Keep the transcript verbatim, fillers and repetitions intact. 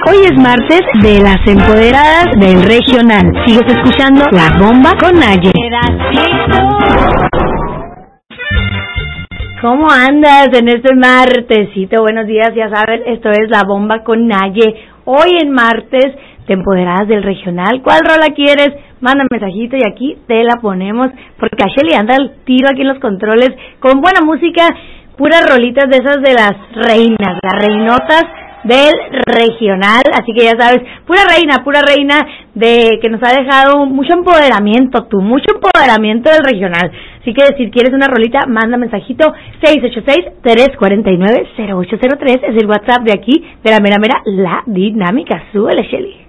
Hoy es martes de las empoderadas del regional. Sigues escuchando La Bomba con Naye. ¿Cómo andas en este martesito? Buenos días, ya saben, esto es La Bomba con Naye. Hoy en martes, te empoderadas del regional. ¿Cuál rola quieres? Manda mensajito y aquí te la ponemos, porque a Shelly anda el tiro aquí en los controles con buena música, puras rolitas de esas de las reinas, las reinotas del regional, así que ya sabes, pura reina, pura reina de que nos ha dejado mucho empoderamiento, tú, mucho empoderamiento del regional. Así que si quieres una rolita, manda mensajito seis ocho seis, tres cuatro nueve, cero ocho cero tres, es el WhatsApp de aquí, de la mera mera, La Dinámica. Súbele, Shelly.